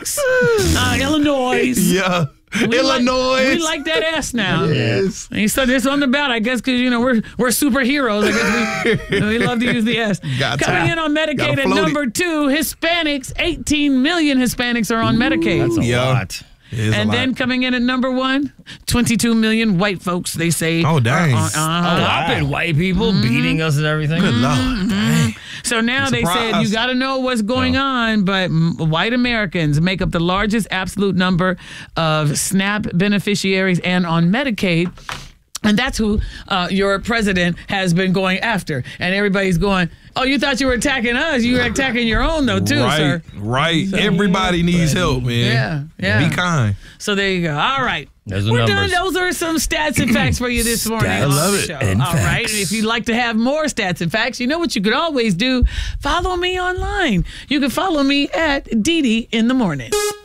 Hispanics. Illinois. Yeah. Illinois. We like that S now. Yes. And so this on the ballot, I guess, because we're superheroes. I guess we love to use the S. Coming in on Medicaid at number 2, Hispanics. 18 million Hispanics are on Medicaid. That's a lot. And then coming in at number 1, 22 million white folks, they say. Oh, dang. Stop white people beating us and everything. Good Lord. Dang. So now they said you got to know what's going on, but white Americans make up the largest absolute number of SNAP beneficiaries and on Medicaid. And that's who your president has been going after. And everybody's going, oh, you thought you were attacking us. You were attacking your own, though, too, sir. Right. Everybody needs help, man. Yeah. Be kind. So there you go. All right. We're done. Those are some stats and facts for you this morning. I love it. All right. And if you'd like to have more stats and facts, you know what you could always do? Follow me online. You can follow me at Dee Dee in the Morning.